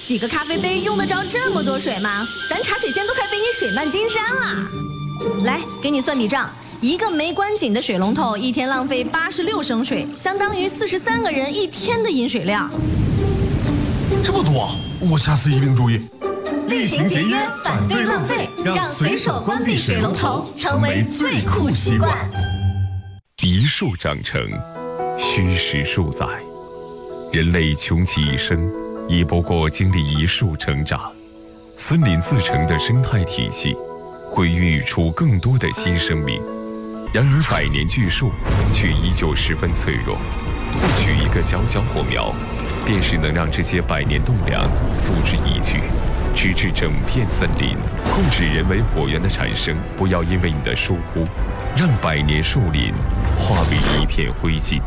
洗个咖啡杯用得着这么多水吗？咱茶水间都快被你水漫金山了。来，给你算笔账，一个没关紧的水龙头一天浪费86升水，相当于43个人一天的饮水量。 这么多，我下次一定注意。 厉行节约，反对浪费，让随手关闭水龙头成为最酷习惯。 一树长成，虚实数载。人类穷其一生，亦不过经历一树成长。森林自成的生态体系，会孕育出更多的新生命。然而百年巨树却依旧十分脆弱，不取一个小小火苗，便是能让这些百年栋梁付之一炬，直至整片森林。控制人为火源的产生，不要因为你的疏忽，让百年树林化为一片灰烬。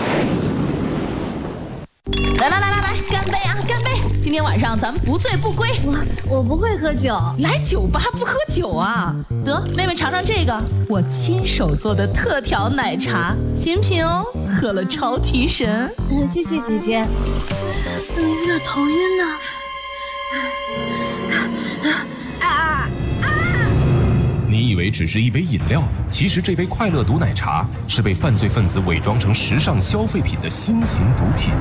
来，干杯啊，干杯！今天晚上咱们不醉不归。 我不会喝酒， 来酒吧不喝酒啊？得，妹妹尝尝这个，我亲手做的特调奶茶，新品哦，喝了超提神。 谢谢姐姐，怎么有点头晕呢？ 你以为只是一杯饮料，其实这杯快乐毒奶茶是被犯罪分子伪装成时尚消费品的新型毒品。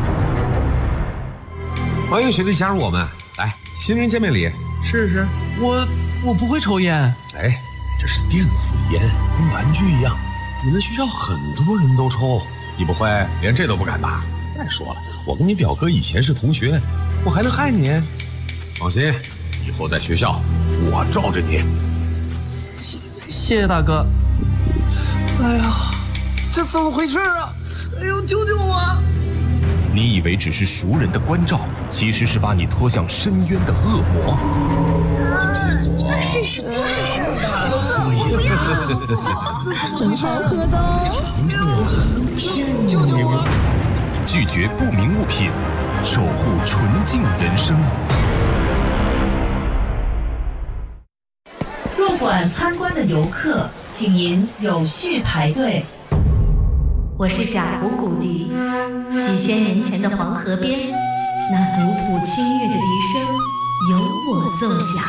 欢迎学弟加入我们，来，新人见面礼，试试。 我不会抽烟。 哎，这是电子烟，跟玩具一样，你们学校很多人都抽，你不会连这都不敢拿？再说了，我跟你表哥以前是同学，我还能害你？放心，以后在学校我罩着你。 谢谢大哥。 哎呀，这怎么回事啊？哎呦，救救我！ 你以为只是熟人的关照，其实是把你拖向深渊的恶魔。 是什么事啊？ 真好喝的。 救救我！ 拒绝不明物品，守护纯净人生。 入馆参观的游客，请您有序排队。 我是贾湖谷笛，几千年前的黄河边，那古朴清越的笛声由我奏响。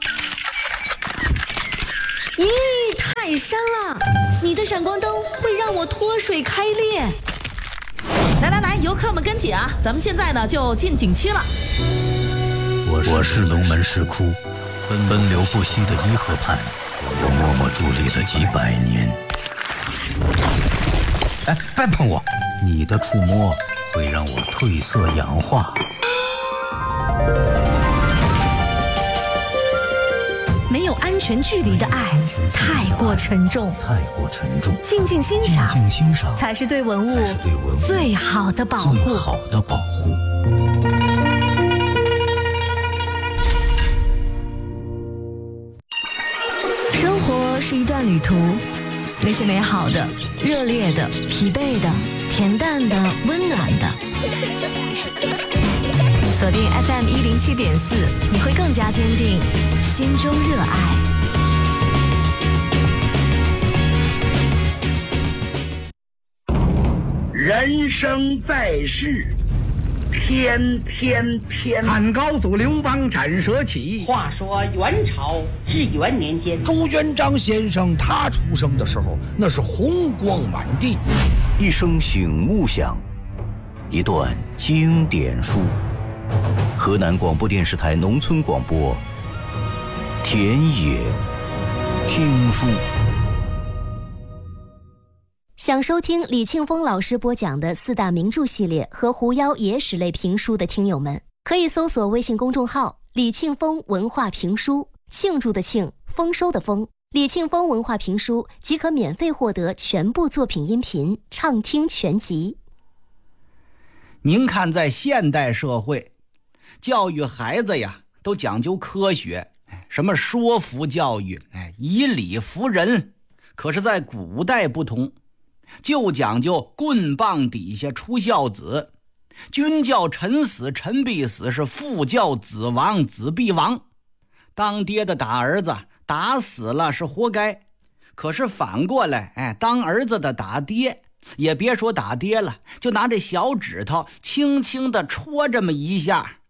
咦，太伤了！你的闪光灯会让我脱水开裂。 来，游客们跟紧啊！咱们现在呢就进景区了。 我是龙门石窟，奔流不息的伊河畔，我默默伫立了几百年。哎，别碰我！你的触摸会让我褪色氧化。 没有安全距离的爱太过沉重，静静欣赏才是对文物最好的保护。生活是一段旅途，那些美好的、热烈的、疲惫的、恬淡的、温暖的。锁定 FM107.4，你会更加坚定心中热爱。 人生在世，天，汉高祖刘邦斩蛇起。 话说元朝至元年间， 朱元璋先生他出生的时候，那是红光满地。 一声醒悟响，一段经典书。河南广播电视台农村广播，田野听书。 想收听李庆峰老师播讲的四大名著系列和狐妖野史类评书的听友们，可以搜索微信公众号李庆峰文化评书，庆祝的庆，丰收的丰，李庆峰文化评书即可免费获得全部作品音频畅听全集。 您看，在现代社会，教育孩子呀，都讲究科学，什么说服教育，以理服人。可是，在古代不同，就讲究棍棒底下出孝子，君叫臣死，臣必死；是父叫子亡，子必亡。当爹的打儿子，打死了是活该。可是反过来，当儿子的打爹，也别说打爹了，就拿这小指头轻轻地戳这么一下，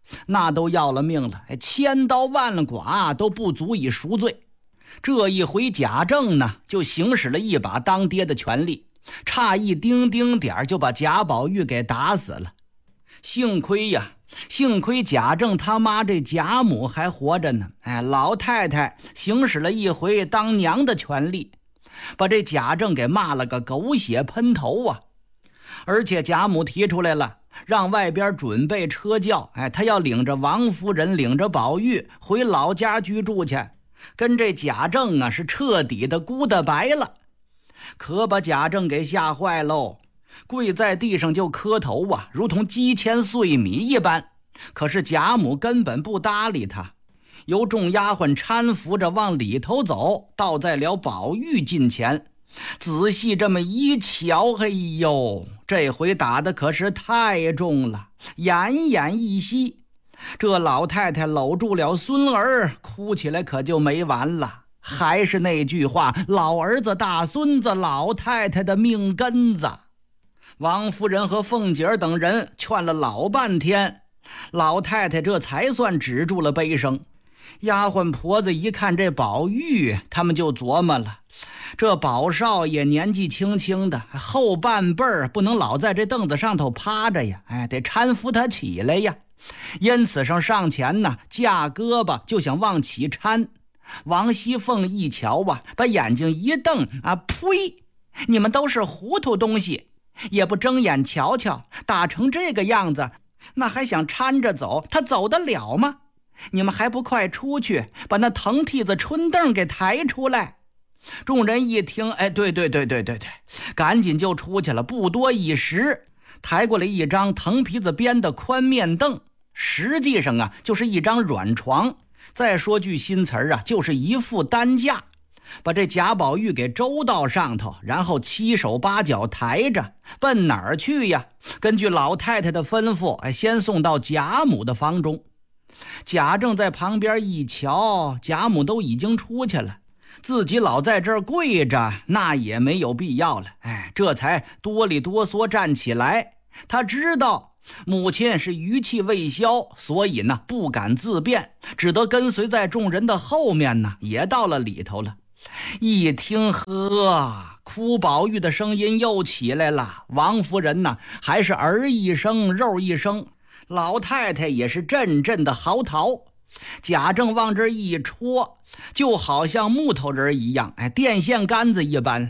那都要了命了，千刀万剐都不足以赎罪。这一回贾政呢，就行使了一把当爹的权力，差一丁丁点就把贾宝玉给打死了。幸亏贾政他妈这贾母还活着呢，老太太行使了一回当娘的权利，把这贾政给骂了个狗血喷头啊！而且贾母提出来了，让外边准备车轿，他要领着王夫人领着宝玉回老家居住去，跟这贾政啊是彻底的孤的白了。可把贾政给吓坏喽，跪在地上就磕头啊，如同鸡牵碎米一般。可是贾母根本不搭理他，由众丫鬟搀扶着往里头走，倒在了宝玉近前。仔细这么一瞧，哎呦，这回打的可是太重了，奄奄一息。这老太太搂住了孙儿，哭起来可就没完了。还是那句话，老儿子大孙子老太太的命根子。王夫人和凤姐等人劝了老半天，老太太这才算止住了悲声。丫鬟婆子一看这宝玉，他们就琢磨了，这宝少爷年纪轻轻的，后半辈儿不能老在这凳子上头趴着呀，得搀扶他起来呀。因此上前呢，架胳膊就想往起搀。王熙凤一瞧啊，把眼睛一瞪啊，呸！你们都是糊涂东西，也不睁眼瞧瞧，打成这个样子，那还想搀着走，他走得了吗？你们还不快出去，把那藤屉子春凳给抬出来。众人一听，对，赶紧就出去了。不多一时，抬过来一张藤皮子编的宽面凳，实际上啊就是一张软床，再说句新词儿啊，就是一副担架，把这贾宝玉给周到上头，然后七手八脚抬着，奔哪儿去呀？根据老太太的吩咐，先送到贾母的房中。贾政在旁边一瞧，贾母都已经出去了，自己老在这儿跪着，那也没有必要了。这才哆里哆嗦站起来。他知道母亲是余气未消，所以呢不敢自便，只得跟随在众人的后面呢，也到了里头了。一听呵，哭宝玉的声音又起来了。王夫人呢还是儿一声肉一声，老太太也是阵阵的嚎啕。贾政往这一戳，就好像木头人一样，电线杆子一般。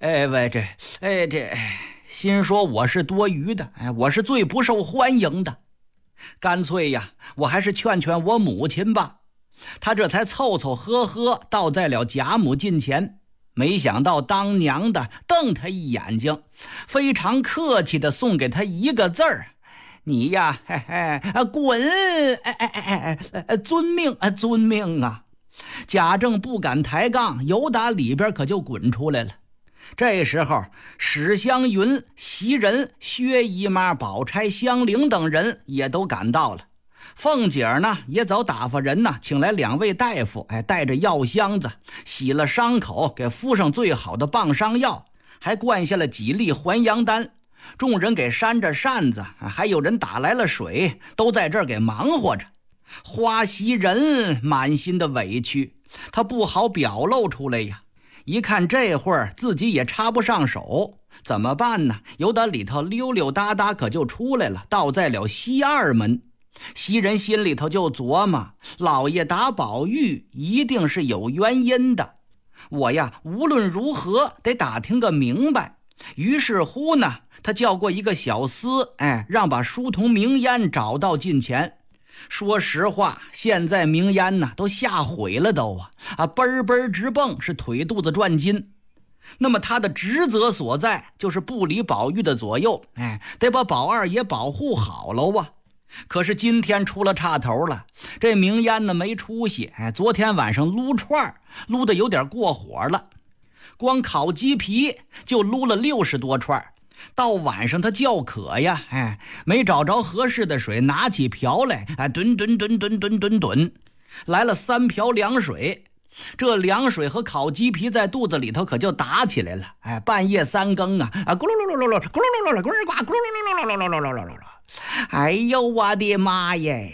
心说我是多余的，我是最不受欢迎的，干脆呀，我还是劝劝我母亲吧。他这才凑凑呵呵倒在了贾母近前，没想到当娘的瞪他一眼睛，非常客气的送给他一个字儿：你呀，滚！遵命，遵命啊！贾政不敢抬杠，由打里边可就滚出来了。这时候，史湘云、袭人、薛姨妈、宝钗、香菱等人也都赶到了。凤姐呢，也早打发人呢，请来2位大夫，带着药箱子，洗了伤口，给敷上最好的棒伤药，还灌下了几粒还阳丹。众人给扇着扇子，还有人打来了水，都在这儿给忙活着。花袭人满心的委屈，他不好表露出来呀。一看这会儿自己也插不上手，怎么办呢？由打里头溜溜达达可就出来了，倒在了西二门。袭人心里头就琢磨，老爷打宝玉一定是有原因的，我呀无论如何得打听个明白。于是乎呢，他叫过一个小厮，让把书童明烟找到近前。说实话，现在明烟呢都吓毁了都奔奔直蹦，是腿肚子转筋。那么他的职责所在就是不离宝玉的左右，得把宝二爷保护好了啊。可是今天出了岔头了，这明烟呢没出息，昨天晚上撸串撸得有点过火了，光烤鸡皮就撸了60多串。到晚上他叫渴呀，没找着合适的水，拿起瓢来，吨，来了3瓢凉水。这凉水和烤鸡皮在肚子里头可就打起来了。半夜3更啊，咕噜噜噜噜噜，咕噜噜噜噜，咕噜呱，咕噜噜噜噜噜噜噜噜噜噜。哎呦我的妈耶！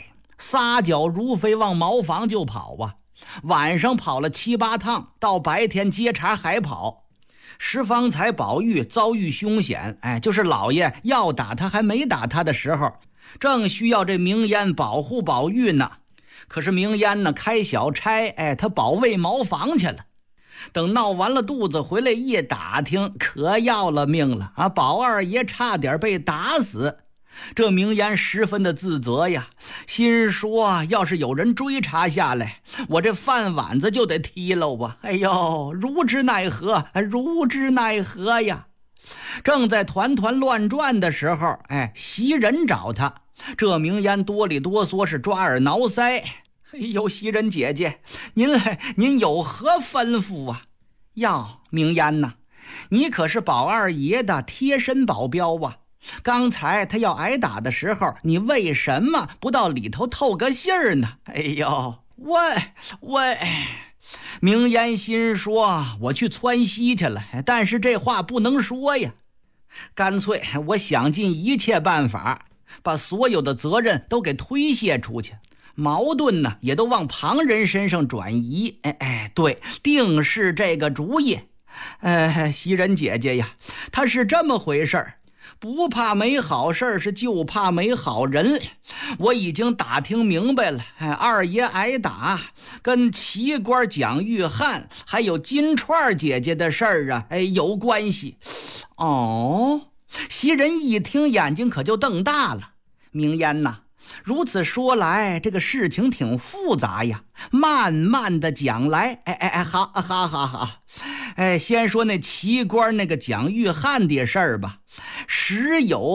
撒脚如飞往茅房就跑啊。晚上跑了7、8趟，到白天接茬还跑。时方才宝玉遭遇凶险，就是老爷要打他还没打他的时候，正需要这明烟保护宝玉呢。可是明烟呢开小差，他保卫茅房去了。等闹完了肚子回来一打听，可要了命了啊！宝二爷差点被打死。这明烟十分的自责呀，心说要是有人追查下来，我这饭碗子就得踢了吧。哎呦，如之奈何，如之奈何呀！正在团团乱转的时候，袭人找他。这明烟哆里哆嗦，是抓耳挠腮。哎呦，袭人姐姐，您有何吩咐啊？哟，明烟呐，你可是宝二爷的贴身保镖啊！刚才他要挨打的时候，你为什么不到里头透个信儿呢？哎呦，喂，明烟心说，我去窜稀去了，但是这话不能说呀。干脆我想尽一切办法，把所有的责任都给推卸出去，矛盾呢也都往旁人身上转移。对，定是这个主意。袭人姐姐呀，他是这么回事儿。不怕没好事，是就怕没好人。我已经打听明白了，二爷挨打跟奇官蒋玉菡还有金钏姐姐的事儿啊，有关系。哦，袭人一听，眼睛可就瞪大了。明烟呐，如此说来，这个事情挺复杂呀，慢慢的讲来。好，先说那奇官那个蒋玉菡的事儿吧。10有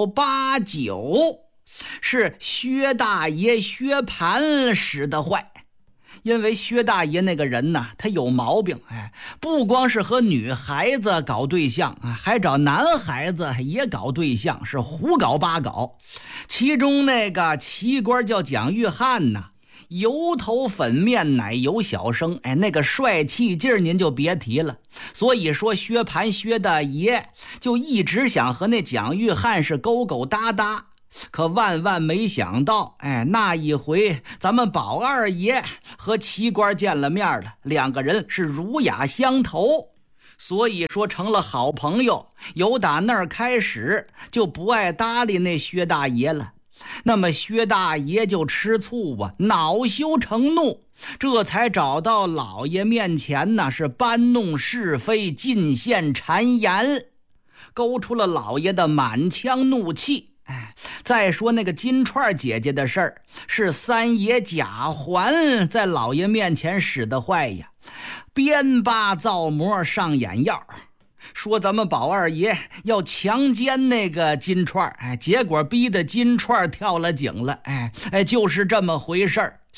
8、9是薛大爷薛蟠使的坏。因为薛大爷那个人呢，他有毛病，不光是和女孩子搞对象，还找男孩子也搞对象，是胡搞八搞。其中那个奇官叫蒋玉菡呢，油头粉面，奶油小生，那个帅气劲儿您就别提了。所以说薛蟠薛大爷就一直想和那蒋玉菡是勾勾搭搭。可万万没想到，那一回咱们宝二爷和奇官见了面了，两个人是儒雅相投，所以说成了好朋友。由打那儿开始就不爱搭理那薛大爷了。那么薛大爷就吃醋啊，恼羞成怒，这才找到老爷面前呢，是搬弄是非，尽献谗言，勾出了老爷的满腔怒气。再说那个金钏姐姐的事儿，是三爷贾环在老爷面前使的坏呀，编扒造模上眼药，说咱们宝二爷要强奸那个金钏，结果逼得金钏跳了井了。就是这么回事儿。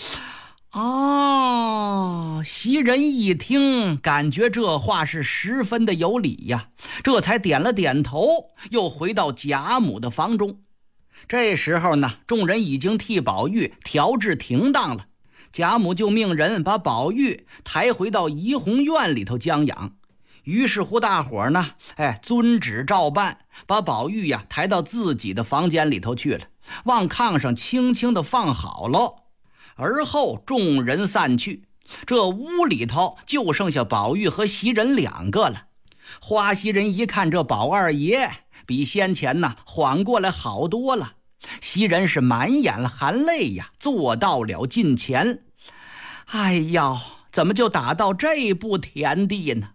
袭人一听，感觉这话是十分的有理呀，这才点了点头，又回到贾母的房中。这时候呢，众人已经替宝玉调治停当了，贾母就命人把宝玉抬回到怡红院里头将养。于是乎大伙儿呢，遵旨照办，把宝玉呀抬到自己的房间里头去了，往炕上轻轻地放好了。而后众人散去，这屋里头就剩下宝玉和袭人两个了。花袭人一看这宝二爷比先前呢缓过来好多了，袭人是满眼含泪呀，坐到了近前。哎呀，怎么就打到这步田地呢？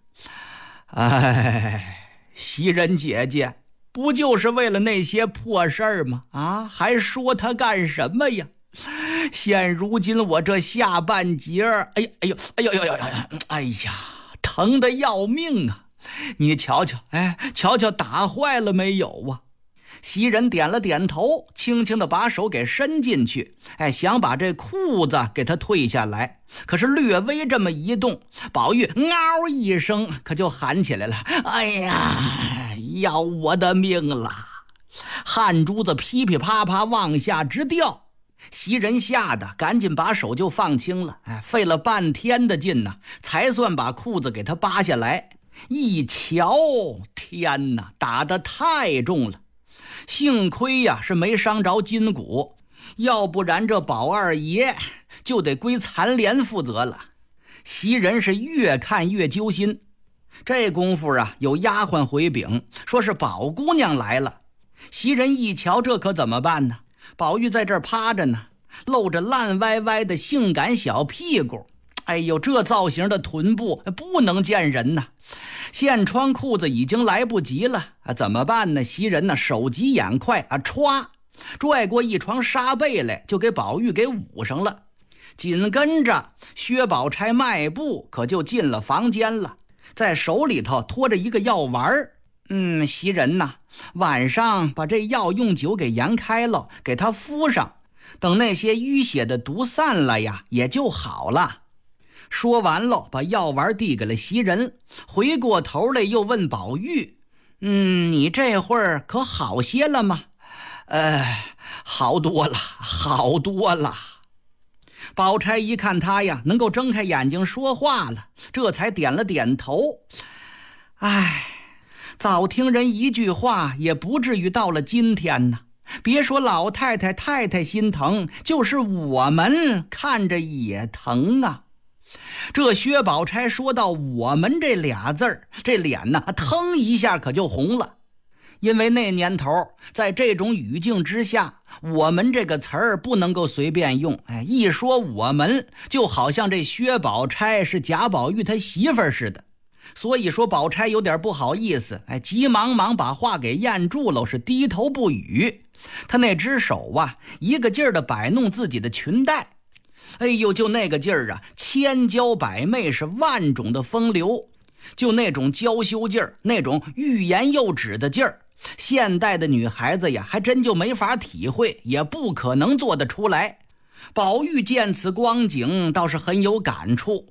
袭人姐姐，不就是为了那些破事儿吗？还说他干什么呀？现如今我这下半截儿，哎呀，疼得要命啊！你瞧瞧，瞧瞧打坏了没有啊？袭人点了点头，轻轻地把手给伸进去，想把这裤子给他退下来。可是略微这么一动，宝玉嗷一声可就喊起来了：哎呀，要我的命了！汗珠子噼噼啪啪往下直掉。袭人吓得赶紧把手就放轻了，费了半天的劲呢，才算把裤子给他扒下来。一瞧，天哪，打得太重了，幸亏呀是没伤着筋骨， 要不然这宝二爷就得归残联负责了。袭人是越看越揪心。这功夫啊，有丫鬟回禀，说是宝姑娘来了。袭人一瞧，这可怎么办呢？宝玉在这儿趴着呢，露着烂歪歪的性感小屁股，哎呦，这造型的臀部不能见人呐！现穿裤子已经来不及了啊，怎么办呢？袭人呢，手急眼快啊，歘，拽过一床纱被来，就给宝玉给捂上了。紧跟着，薛宝钗迈步可就进了房间了，在手里头拖着一个药丸儿。袭人呐，晚上把这药用酒给研开了，给他敷上，等那些淤血的毒散了呀，也就好了。说完了，把药丸递给了袭人，回过头来又问宝玉：“你这会儿可好些了吗？”“好多了，好多了。”宝钗一看他呀，能够睁开眼睛说话了，这才点了点头。早听人一句话，也不至于到了今天呢。别说老太太太太心疼，就是我们看着也疼啊。这薛宝钗说到我们这俩字儿，这脸呢腾一下可就红了。因为那年头在这种语境之下，我们这个词儿不能够随便用。一说我们，就好像这薛宝钗是贾宝玉他媳妇儿似的。所以说宝钗有点不好意思，急忙把话给咽住了，是低头不语。她那只手啊，一个劲儿的摆弄自己的裙带，就那个劲儿啊，千娇百媚，是万种的风流，就那种娇羞劲儿，那种欲言又止的劲儿，现代的女孩子呀，还真就没法体会，也不可能做得出来。宝玉见此光景，倒是很有感触。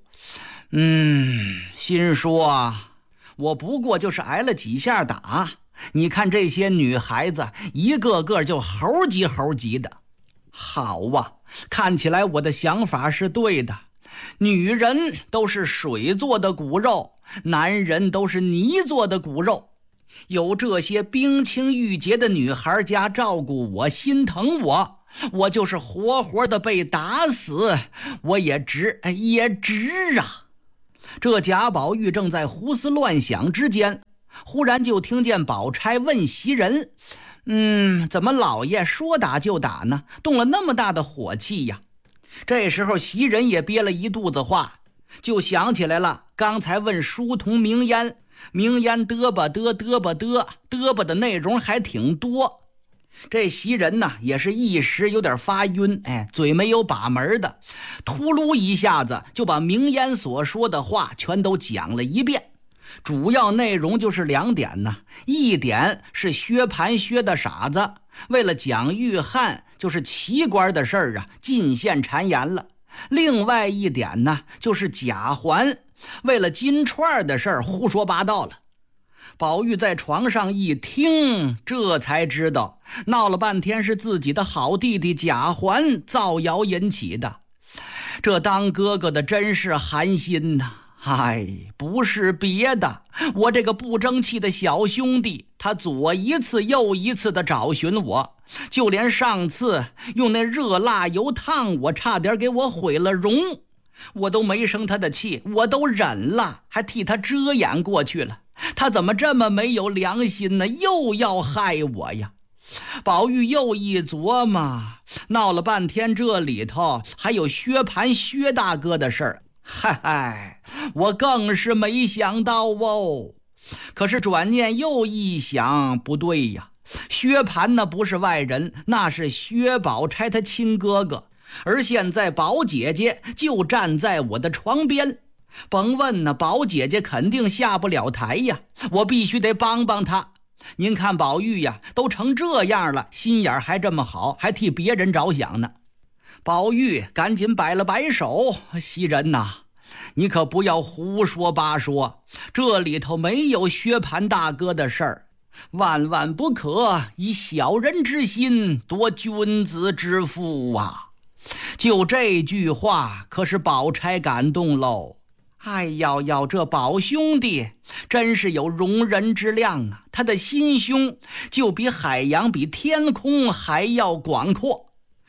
心说啊，我不过就是挨了几下打，你看这些女孩子一个个就猴急猴急的。好啊，看起来我的想法是对的，女人都是水做的骨肉，男人都是泥做的骨肉。有这些冰清玉洁的女孩家照顾我，心疼我，我就是活活的被打死，我也值啊。这贾宝玉正在胡思乱想之间，忽然就听见宝钗问袭人：“怎么老爷说打就打呢？动了那么大的火气呀？”这时候袭人也憋了一肚子话，就想起来了，刚才问书童明烟嘚吧嘚的内容还挺多。这袭人呢，也是一时有点发晕，嘴没有把门的，突噜一下子就把明烟所说的话全都讲了一遍。主要内容就是2点呢，一点是薛蟠薛的傻子为了讲玉菡，就是奇官的事儿啊，尽献谗言了；另外一点呢，就是贾环为了金钏的事儿胡说八道了。宝玉在床上一听，这才知道闹了半天是自己的好弟弟贾环造谣引起的。这当哥哥的真是寒心呐！不是别的，我这个不争气的小兄弟，他左一次右一次的找寻我，就连上次用那热蜡油烫我，差点给我毁了容，我都没生他的气，我都忍了，还替他遮掩过去了。他怎么这么没有良心呢？又要害我呀！宝玉又一琢磨，闹了半天这里头还有薛蟠薛大哥的事儿，我更是没想到哦。可是转念又一想，不对呀，薛蟠那不是外人，那是薛宝钗他亲哥哥，而现在宝姐姐就站在我的床边，甭问呢，宝姐姐肯定下不了台呀，我必须得帮帮她。您看宝玉呀，都成这样了，心眼还这么好，还替别人着想呢。宝玉赶紧摆了摆手：“袭人呐，你可不要胡说八说，这里头没有薛蟠大哥的事儿，万万不可以小人之心夺君子之腹啊！”就这句话可是宝钗感动喽。这宝兄弟真是有容人之量啊，他的心胸就比海洋比天空还要广阔。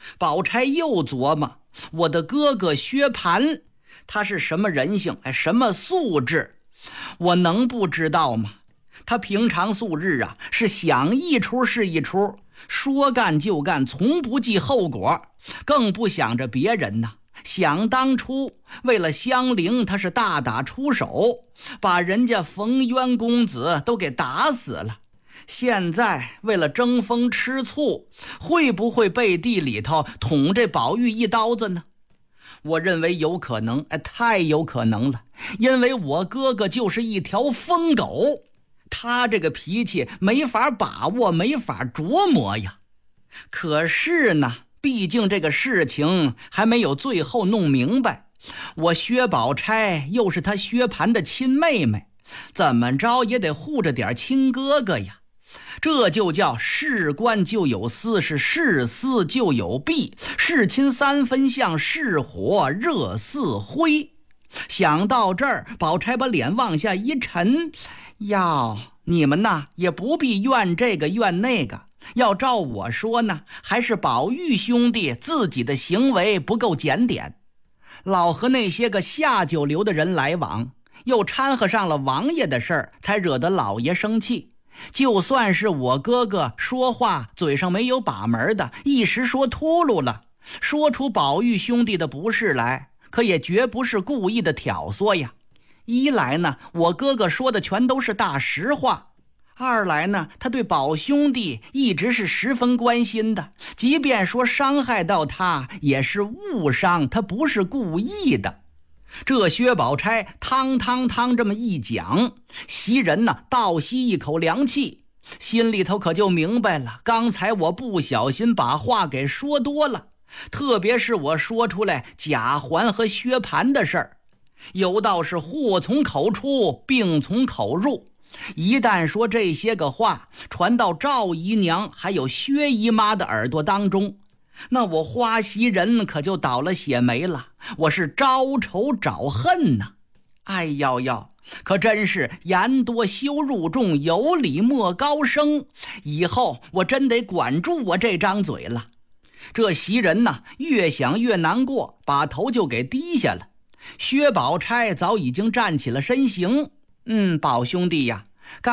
宝钗又琢磨，我的哥哥薛蟠，他是什么人性，什么素质，我能不知道吗？他平常素日啊，是想一出是一出，说干就干，从不计后果，更不想着别人呢。想当初为了香菱，他是大打出手，把人家冯渊公子都给打死了。现在为了争风吃醋，会不会背地里头捅这宝玉一刀子呢？我认为有可能，太有可能了，因为我哥哥就是一条疯狗，他这个脾气没法把握，没法琢磨呀。可是呢，毕竟这个事情还没有最后弄明白，我薛宝钗又是他薛蟠的亲妹妹，怎么着也得护着点亲哥哥呀。这就叫事关就有私，是事私就有弊，事亲三分像，是火热似灰。想到这儿，宝钗把脸往下一沉，你们呐也不必怨这个怨那个，要照我说呢，还是宝玉兄弟自己的行为不够检点，老和那些个下九流的人来往，又掺和上了王爷的事儿，才惹得老爷生气。就算是我哥哥说话嘴上没有把门的，一时说秃噜了，说出宝玉兄弟的不是来，可也绝不是故意的挑唆呀。一来呢，我哥哥说的全都是大实话；二来呢，他对宝兄弟一直是十分关心的，即便说伤害到他，也是误伤，他不是故意的。这薛宝钗汤这么一讲，袭人呢倒吸一口凉气，心里头可就明白了，刚才我不小心把话给说多了，特别是我说出来贾环和薛蟠的事儿，有道是祸从口出，病从口入，一旦说这些个话传到赵姨娘还有薛姨妈的耳朵当中，那我花袭人可就倒了血霉了，我是招仇找恨呐。可真是言多羞辱众，有理莫高声，以后我真得管住我这张嘴了。这袭人呢，越想越难过，把头就给低下了。薛宝钗早已经站起了身形，宝兄弟呀，